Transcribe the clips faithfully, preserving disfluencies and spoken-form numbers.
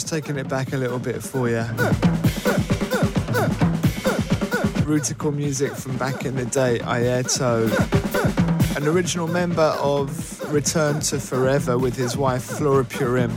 taking it back a little bit for you. Rutical music from back in the day, Airto, an original member of Return to Forever with his wife Flora Purim.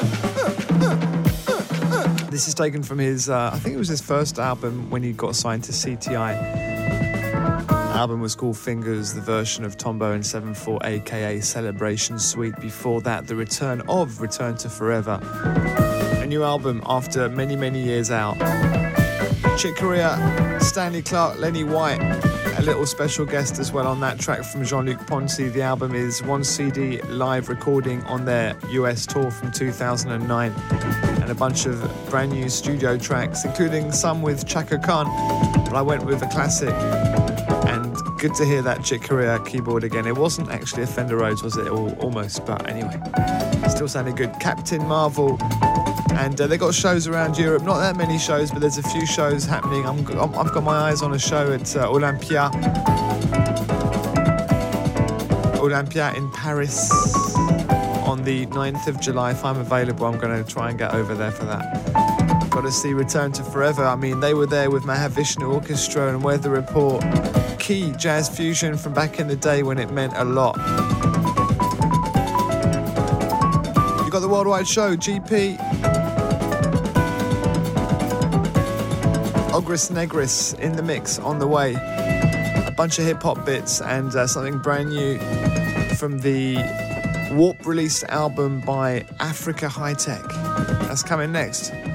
This is taken from his, uh, I think it was his first album when he got signed to C T I. The album was called Fingers, the version of Tombo and seven four, aka Celebration Suite. Before that, the return of Return to Forever. A new album after many, many years out. Chick Corea, Stanley Clarke, Lenny White, a little special guest as well on that track from Jean-Luc Ponty. The album is one C D live recording on their U S tour from two thousand nine, and a bunch of brand new studio tracks, including some with Chaka Khan, but I went with a classic. And good to hear that Chick Corea keyboard again. It wasn't actually a Fender Rhodes, was it? Or almost, but anyway, still sounded good. Captain Marvel. And uh, they got shows around Europe, not that many shows, but there's a few shows happening. I'm, I'm, I've got my eyes on a show at uh, Olympia. Olympia in Paris on the ninth of July. If I'm available, I'm going to try and get over there for that. Got to see Return to Forever. I mean, they were there with Mahavishnu Orchestra and Weather Report. Key jazz fusion from back in the day when it meant a lot. You got the Worldwide Show, G P. Ogris Negris in the mix on the way. A bunch of hip-hop bits and uh, something brand new from the Warp released album by Africa High Tech. That's coming next.